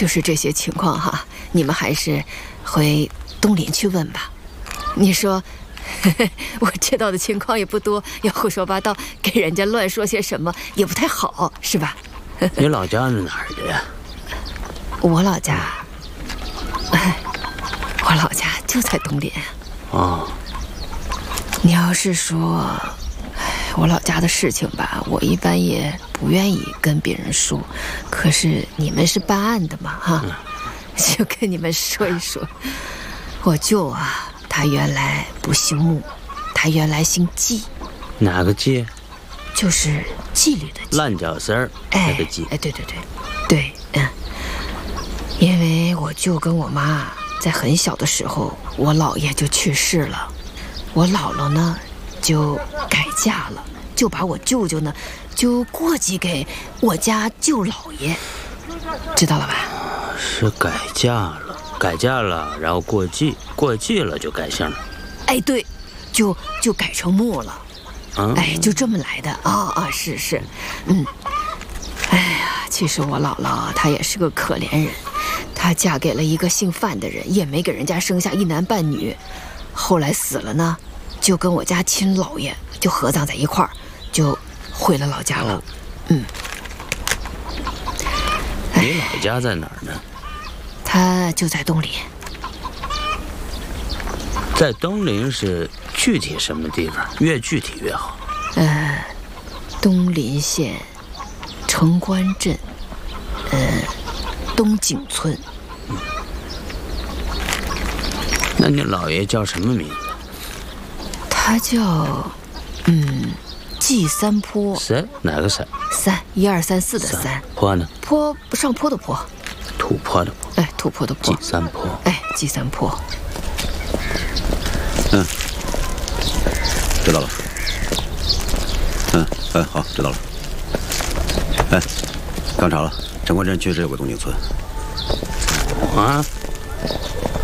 就是这些情况哈，你们还是回东林去问吧。你说，我知道的情况也不多，要胡说八道，给人家乱说些什么也不太好，是吧？ 你老家是哪儿的呀？ 我老家，我老家就在东林。 哦， 你要是说，我老家的事情吧，我一般也不愿意跟别人说。可是你们是办案的嘛，哈，就跟你们说一说。我舅啊，他原来不姓穆，他原来姓纪。 哪个纪？ 就是纪律的纪。 烂脚丝儿那个纪。 哎，对，因为我舅跟我妈在很小的时候，我姥爷就去世了，我姥姥呢就改嫁了，就把我舅舅呢就过继给我家舅姥爷，知道了吧？ 是改嫁了，然后过继了就改姓了。 哎，对，就改成穆了。哎，就这么来的是，哎呀，其实我姥姥她也是个可怜人，她嫁给了一个姓范的人，也没给人家生下一男半女，后来死了呢，就跟我家亲姥爷就合葬在一块儿，就回了老家了。你老家在哪儿呢？ 他就在东林。 在东林是具体什么地方？越具体越好。 东林县城关镇，东景村。 那你姥爷叫什么名字？ 他叫纪三坡。 三？哪个三 ？1、2、3、4的三。 坡呢？ 坡，上坡的坡。 土坡的坡。 哎，土坡的坡。 纪三坡。 哎，纪三坡。 知道了。好，知道了。刚查了，城关镇确实有个东景村。 啊？